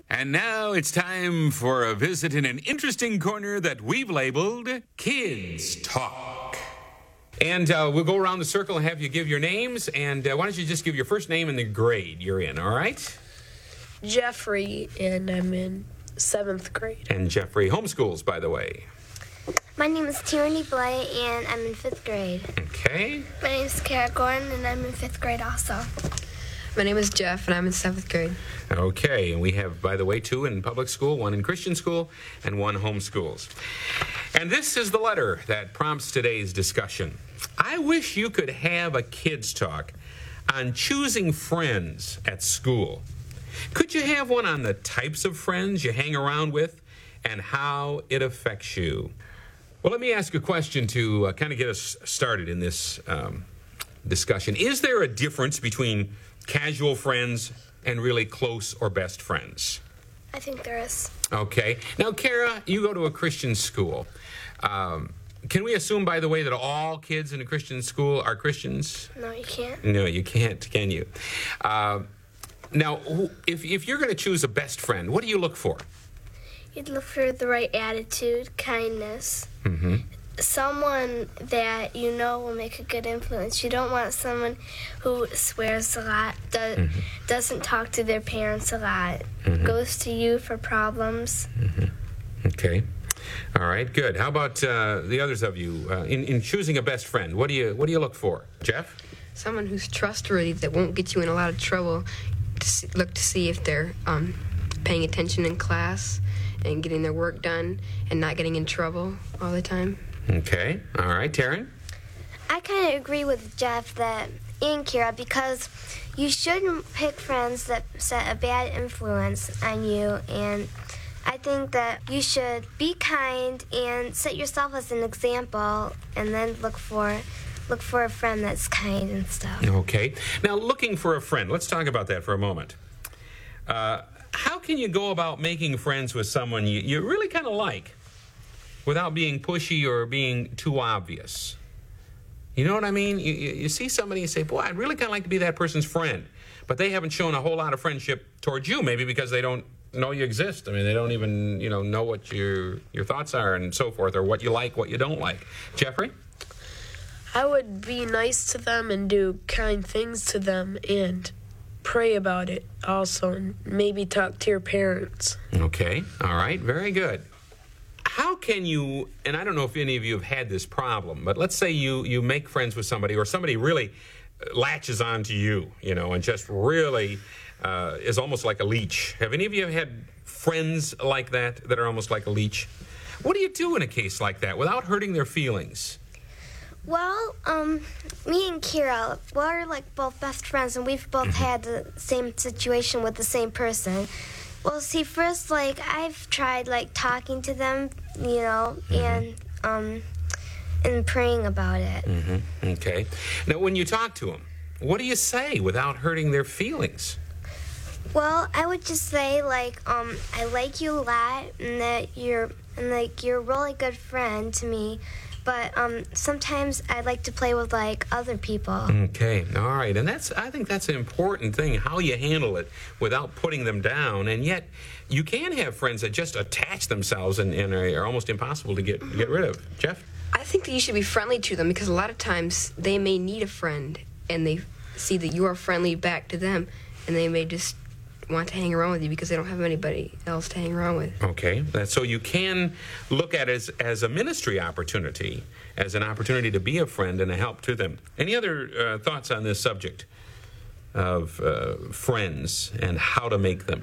And now it's time for a visit in an interesting corner that we've labeled Kids Talk. And we'll go around the circle and have you give your names. And why don't you just give your first name and the grade you're in, all right? Jeffrey, and I'm in 7th grade. And Jeffrey homeschools, by the way. My name is Tierney Blay, and I'm in 5th grade. Okay. My name is Kara Gordon, and I'm in 5th grade also. My name is Jeff, and I'm in 7th grade. Okay, and we have, by the way, 2 in public school, 1 in Christian school, and 1 homeschools. And this is the letter that prompts today's discussion. I wish you could have a kids' talk on choosing friends at school. Could you have one on the types of friends you hang around with and how it affects you? Well, let me ask a question to kind of get us started in this discussion. Is there a difference between casual friends and really close or best friends? I think there is. Okay. Now, Kara, you go to a Christian school. Can we assume, by the way, that all kids in a Christian school are Christians? No, you can't. No, you can't, can you? Now, if you're going to choose a best friend, what do you look for? You'd look for the right attitude, kindness. Mm-hmm. Someone that you know will make a good influence. You don't want someone who swears a lot, doesn't talk to their parents a lot, goes to you for problems. Okay. All right, good. How about the others of you? In choosing a best friend, what do you look for? Jeff? Someone who's trustworthy, that won't get you in a lot of trouble. Look to see if they're paying attention in class and getting their work done and not getting in trouble all the time. Okay. All right, Taryn? I kind of agree with Jeff and Kira, because you shouldn't pick friends that set a bad influence on you, and I think that you should be kind and set yourself as an example, and then look for a friend that's kind and stuff. Okay. Now, looking for a friend, let's talk about that for a moment. How can you go about making friends with someone you really kind of like without being pushy or being too obvious? You know what I mean? You see somebody and you say, boy, I'd really kind of like to be that person's friend. But they haven't shown a whole lot of friendship towards you, maybe because they don't know you exist. I mean, they don't even, know what your thoughts are and so forth, or what you like, what you don't like. Jeffrey? I would be nice to them and do kind things to them and pray about it also, and maybe talk to your parents. Okay. All right. Very good. How can you, and I don't know if any of you have had this problem, but let's say you make friends with somebody, or somebody really latches on to you, and just really is almost like a leech. Have any of you had friends like that are almost like a leech? What do you do in a case like that without hurting their feelings? Well, me and Kira, we're like both best friends, and we've both had the same situation with the same person. Well, see, first, I've tried, talking to them, and praying about it. Okay. Now, when you talk to them, what do you say without hurting their feelings? Well, I would just say, I like you a lot, and that you're a really good friend to me. But sometimes I like to play with other people. Okay, all right, and I think that's an important thing, how you handle it without putting them down. And yet, you can have friends that just attach themselves and are almost impossible to get rid of. Jeff? I think that you should be friendly to them, because a lot of times they may need a friend, and they see that you are friendly back to them, and they may just want to hang around with you because they don't have anybody else to hang around with. Okay, so you can look at it as a ministry opportunity, as an opportunity to be a friend and a help to them. Any other thoughts on this subject of friends and how to make them?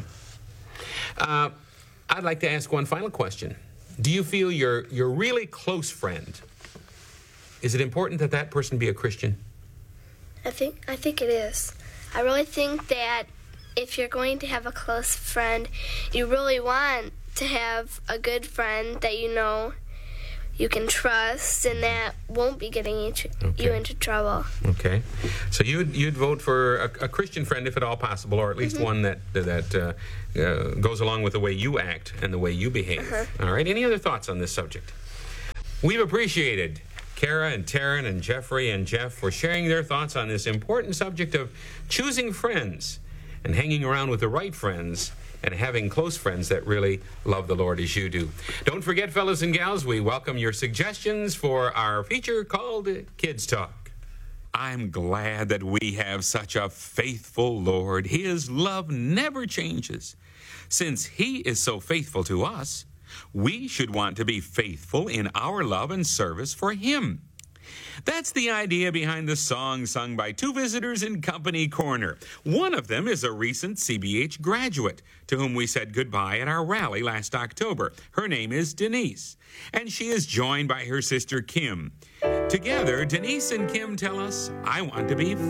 I'd like to ask one final question. Do you feel your really close friend, is it important that that person be a Christian? I think it is. I really think that if you're going to have a close friend, you really want to have a good friend that you can trust and that won't be getting you into trouble. Okay. So you'd vote for a Christian friend if at all possible, or at least one that goes along with the way you act and the way you behave. All right. Any other thoughts on this subject? We've appreciated Kara and Taryn and Jeffrey and Jeff for sharing their thoughts on this important subject of choosing friends and hanging around with the right friends and having close friends that really love the Lord as you do. Don't forget, fellas and gals, we welcome your suggestions for our feature called Kids Talk. I'm glad that we have such a faithful Lord. His love never changes. Since He is so faithful to us, we should want to be faithful in our love and service for Him. That's the idea behind the song sung by two visitors in Company Corner. One of them is a recent CBH graduate to whom we said goodbye at our rally last October. Her name is Denise, and she is joined by her sister Kim. Together, Denise and Kim tell us, I want to be